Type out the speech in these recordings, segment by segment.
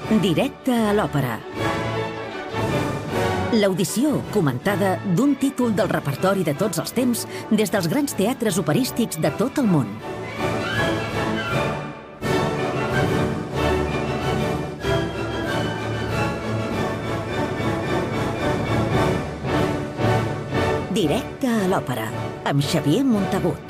Directe a l'òpera. L'audició comentada d'un títol del repertori de tots els temps des dels grans teatres operístics de tot el món. Directe a l'òpera, amb Xavier Montagut.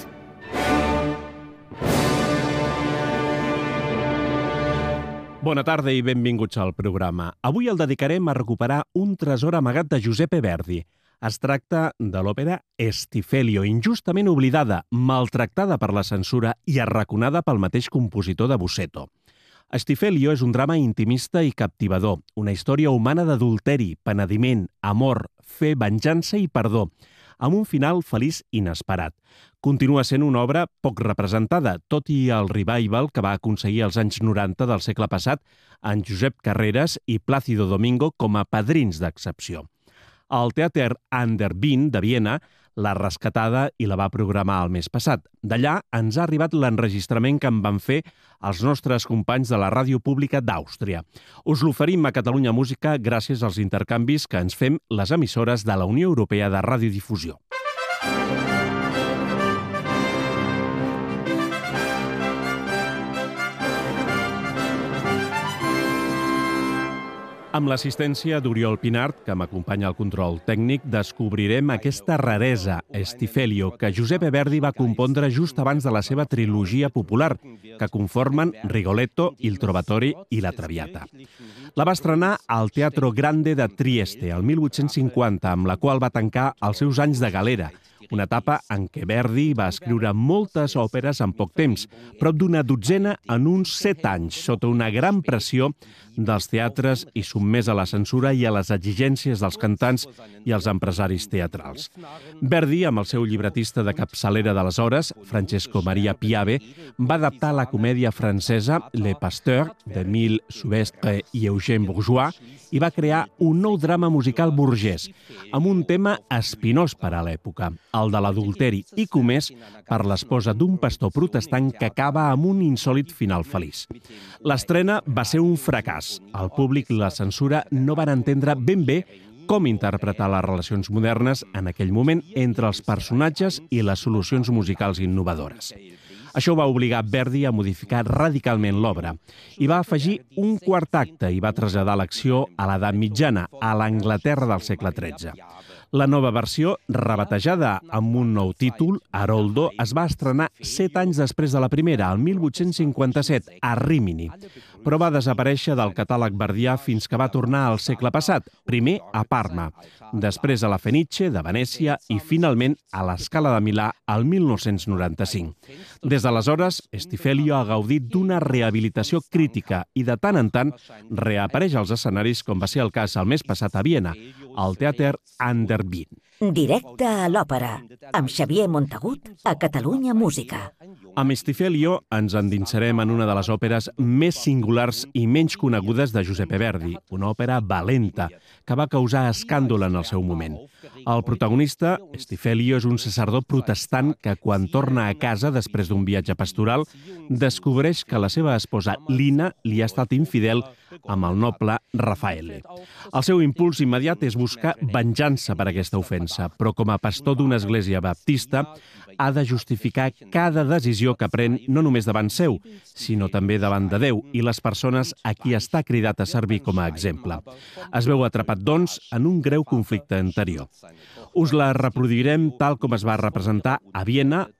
Bona tarda i benvinguts al programa. Avui el dedicarem a recuperar un tresor amagat de Giuseppe Verdi. Es tracta de l'òpera Stifelio, injustament oblidada, maltractada per la censura i arraconada pel mateix compositor de Busseto. Stifelio és un drama intimista i captivador, una història humana d'adulteri, penediment, amor, fe, venjança i perdó, amb un final feliç inesperat. Continua sent una obra poc representada, tot i el revival que va aconseguir als anys 90 del segle passat en Josep Carreras i Plácido Domingo com a padrins d'excepció. El Theater an der Wien de Viena l'ha rescatada i la va programar el mes passat. D'allà ens ha arribat l'enregistrament que en van fer els nostres companys de la ràdio pública d'Àustria. Us l'oferim a Catalunya Música gràcies als intercanvis que ens fem les emissores de la Unió Europea de Radiodifusió. Amb l'assistència d'Oriol Pinart, que m'acompanya al control tècnic, descobrirem aquesta raresa, Stifelio, que Giuseppe Verdi va compondre just abans de la seva trilogia popular, que conformen Rigoletto, Il Trovatore i La Traviata. La va estrenar al Teatro Grande de Trieste, el 1850, amb la qual va tancar els seus anys de galera, una etapa en què Verdi va escriure moltes òperes en poc temps, prop d'una dotzena en uns 7 anys, sota una gran pressió dels teatres i sotmès a la censura i a les exigències dels cantants i els empresaris teatrals. Verdi, amb el seu llibretista de capçalera d'aleshores, Francesco Maria Piave, va adaptar la comèdia francesa Le Pasteur, d'Émile Soubestre i Eugène Bourgeois, i va crear un nou drama musical burgès, amb un tema espinós per a l'època, el de l'adulteri i comès per l'esposa d'un pastor protestant que acaba amb un insòlit final feliç. L'estrena va ser un fracàs. El públic i la censura no van entendre ben bé com interpretar les relacions modernes en aquell moment entre els personatges i les solucions musicals innovadores. Això va obligar Verdi a modificar radicalment l'obra i va afegir un quart acte i va traslladar l'acció a l'edat mitjana, a l'Anglaterra del segle XIII. La nova versió, rebatejada amb un nou títol, Haroldo, es va estrenar 7 anys després de la primera, el 1857, a Rímini, però va desaparèixer del catàleg verdià fins que va tornar al segle passat, primer a Parma, després a la Fenice de Venècia i finalment a la Scala de Milà el 1995. Des d'aleshores, Stifelio ha gaudit d'una rehabilitació crítica i de tant en tant reapareix als escenaris, com va ser el cas el mes passat a Viena, al Theater an der Wien. Directe a l'òpera, amb Xavier Montagut a Catalunya Música. Amb Stifelio ens endinsarem en una de les òperes més singulars i menys conegudes de Giuseppe Verdi, una òpera valenta que va causar escàndol en el seu moment. El protagonista, Stifelio, és un sacerdot protestant que, quan torna a casa després d'un viatge pastoral, descobreix que la seva esposa Lina li ha estat infidel amb el noble Raffaele. El seu impuls immediat és buscar venjança per aquesta ofensa, però com a pastor d'una església baptista ha de justificar cada decisió que pren no només davant seu, sinó també davant de Déu i les persones a qui està cridat a servir com a exemple. Es veu atrapat, doncs, en un greu conflicte interior. Us la reproduirem tal com es va representar a Viena